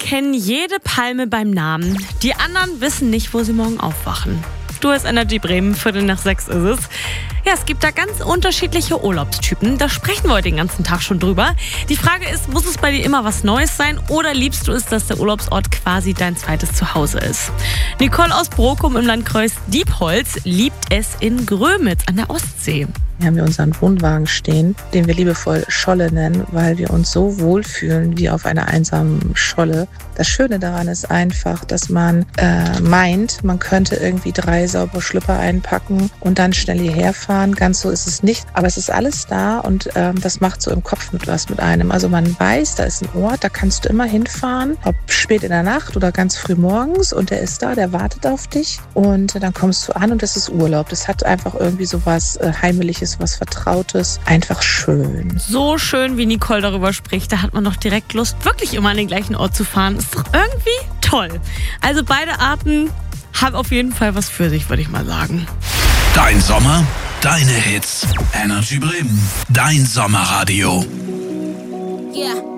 kennen jede Palme beim Namen. Die anderen wissen nicht, wo sie morgen aufwachen. Du hast Energy Bremen, 5:45 ist es. Ja, es gibt da ganz unterschiedliche Urlaubstypen. Da sprechen wir heute den ganzen Tag schon drüber. Die Frage ist, muss es bei dir immer was Neues sein oder liebst du es, dass der Urlaubsort quasi dein zweites Zuhause ist? Nicole aus Brokum im Landkreis Diepholz liebt es in Grömitz an der Ostsee. Wir haben hier unseren Wohnwagen stehen, den wir liebevoll Scholle nennen, weil wir uns so wohlfühlen wie auf einer einsamen Scholle. Das Schöne daran ist einfach, dass man meint, man könnte irgendwie 3 saubere Schlüpper einpacken und dann schnell hierher fahren. Ganz so ist es nicht, aber es ist alles da und das macht so im Kopf mit einem. Also man weiß, da ist ein Ort, da kannst du immer hinfahren, ob spät in der Nacht oder ganz früh morgens und der ist da, der wartet auf dich und dann kommst du an und es ist Urlaub. Das hat einfach irgendwie so was Heimeliges, was Vertrautes, einfach schön. So schön, wie Nicole darüber spricht, da hat man doch direkt Lust, wirklich immer an den gleichen Ort zu fahren. Ist doch irgendwie toll. Also beide Arten haben auf jeden Fall was für sich, würde ich mal sagen. Dein Sommer, deine Hits. Energy Bremen, dein Sommerradio. Yeah.